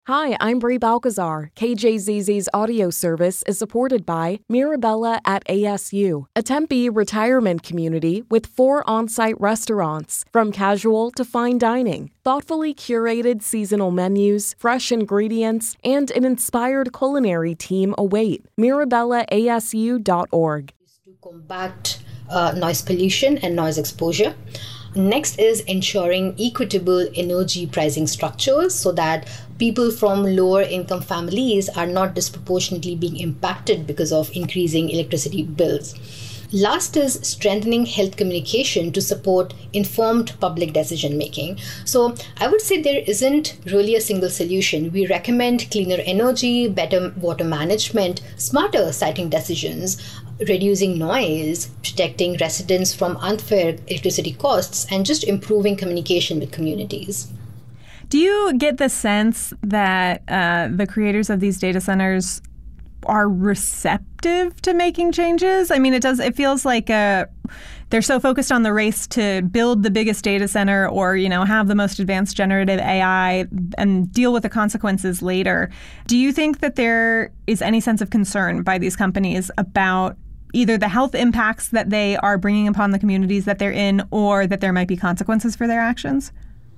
Hi, I'm Brie Balcazar. KJZZ's audio service is supported by Mirabella at ASU, a Tempe retirement community with 4 on-site restaurants, from casual to fine dining, thoughtfully curated seasonal menus, fresh ingredients, and an inspired culinary team await. MirabellaASU.org. To combat noise pollution and noise exposure. Next is ensuring equitable energy pricing structures so that people from lower income families are not disproportionately being impacted because of increasing electricity bills. Last is strengthening health communication to support informed public decision making. So I would say there isn't really a single solution. We recommend cleaner energy, better water management, smarter siting decisions, reducing noise, protecting residents from unfair electricity costs, and just improving communication with communities. Do you get the sense that the creators of these data centers are receptive to making changes? I mean, it feels like they're so focused on the race to build the biggest data center or, have the most advanced generative AI and deal with the consequences later. Do you think that there is any sense of concern by these companies about either the health impacts that they are bringing upon the communities that they're in, or that there might be consequences for their actions?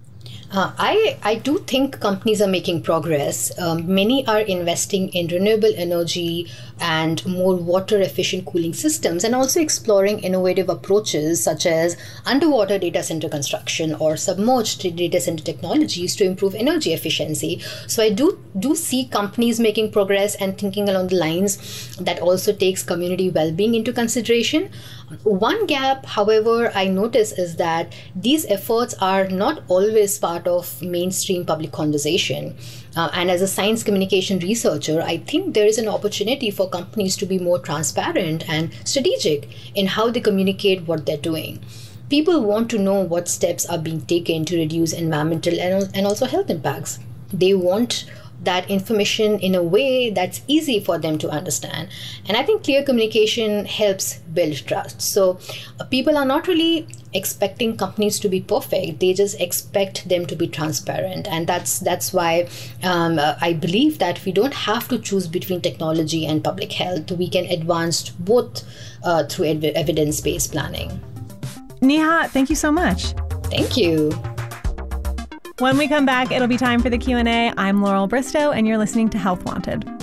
I do think companies are making progress. Many are investing in renewable energy and more water efficient cooling systems, and also exploring innovative approaches such as underwater data center construction or submerged data center technologies to improve energy efficiency. So I do see companies making progress and thinking along the lines that also takes community well-being into consideration. One gap, however, I notice is that these efforts are not always part of mainstream public conversation. And as a science communication researcher, I think there is an opportunity for companies to be more transparent and strategic in how they communicate what they're doing. People want to know what steps are being taken to reduce environmental and also health impacts. They want that information in a way that's easy for them to understand. And I think clear communication helps build trust. So people are not really expecting companies to be perfect. They just expect them to be transparent. And that's why I believe that we don't have to choose between technology and public health. We can advance both through evidence-based planning. Neha, thank you so much. Thank you. When we come back, it'll be time for the Q&A. I'm Laurel Bristow, and you're listening to Health Wanted.